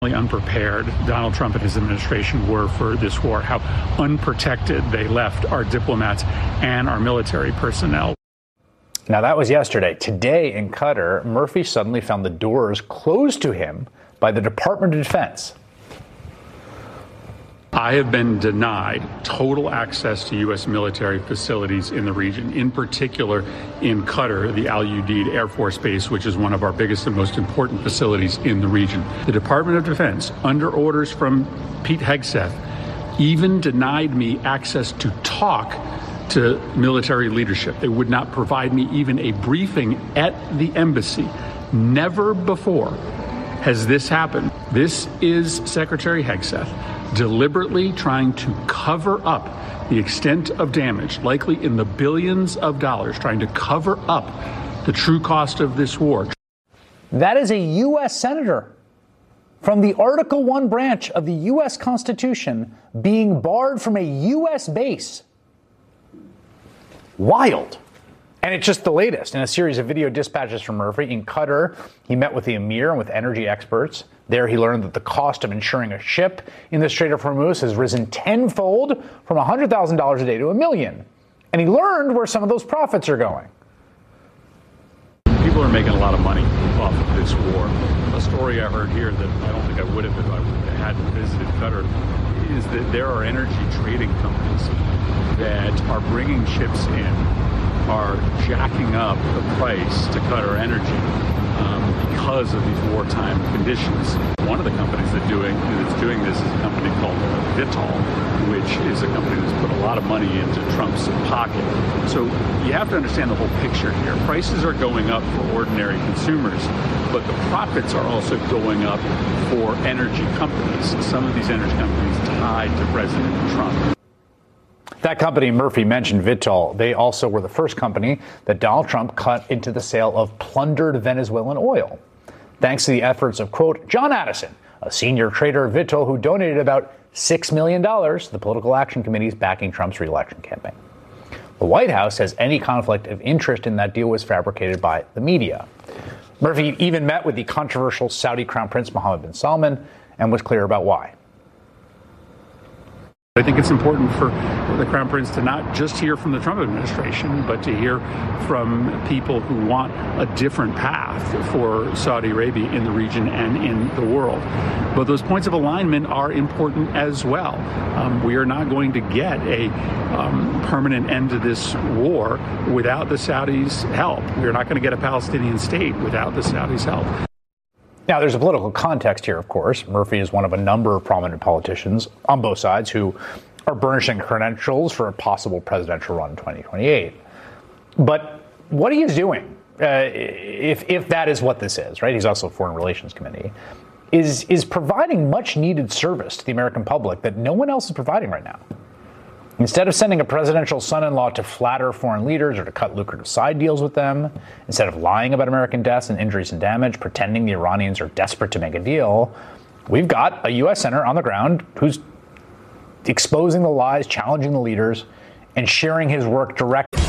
Unprepared Donald Trump and his administration were for this war, how unprotected they left our diplomats and our military personnel. Now, that was yesterday. Today in Qatar, Murphy suddenly found the doors closed to him by the Department of Defense. I have been denied total access to U.S. military facilities in the region, in particular in Qatar, the Al Udeid Air Force Base, which is one of our biggest and most important facilities in the region. The Department of Defense, under orders from Pete Hegseth, even denied me access to talk to military leadership. They would not provide me even a briefing at the embassy. Never before has this happened. This is Secretary Hegseth deliberately trying to cover up the extent of damage, likely in the billions of dollars, trying to cover up the true cost of this war. That is a U.S. senator from the Article 1 branch of the U.S. Constitution being barred from a U.S. base. Wild. And it's just the latest in a series of video dispatches from Murphy. In Qatar, he met with the emir and with energy experts. There he learned that the cost of insuring a ship in the Strait of Hormuz has risen tenfold from $100,000 a day to $1 million. And he learned where some of those profits are going. People are making a lot of money off of this war. A story I heard here that I don't think I would have if I hadn't visited Qatar is that there are energy trading companies that are bringing ships in, are jacking up the price to Qatar Energy because of these wartime conditions. One of the companies that's doing this is a company called Vitol, which is a company that's put a lot of money into Trump's pocket. So you have to understand the whole picture here. Prices are going up for ordinary consumers, but the profits are also going up for energy companies. Some of these energy companies tied to President Trump. That company Murphy mentioned, Vitol, they also were the first company that Donald Trump cut into the sale of plundered Venezuelan oil, thanks to the efforts of, quote, John Addison, a senior trader of Vitol who donated about $6 million to the Political Action Committee's backing Trump's re-election campaign. The White House says any conflict of interest in that deal was fabricated by the media. Murphy even met with the controversial Saudi Crown Prince Mohammed bin Salman and was clear about why. I think it's important for the Crown Prince to not just hear from the Trump administration, but to hear from people who want a different path for Saudi Arabia in the region and in the world. But those points of alignment are important as well. We are not going to get a permanent end to this war without the Saudis' help. We are not going to get a Palestinian state without the Saudis' help. Now, there's a political context here, of course. Murphy is one of a number of prominent politicians on both sides who are burnishing credentials for a possible presidential run in 2028. But what he is doing, if that is what this is, right? He's also Foreign Relations Committee, is providing much needed service to the American public that no one else is providing right now. Instead of sending a presidential son-in-law to flatter foreign leaders or to cut lucrative side deals with them, instead of lying about American deaths and injuries and damage, pretending the Iranians are desperate to make a deal, we've got a U.S. senator on the ground who's exposing the lies, challenging the leaders, and sharing his work directly.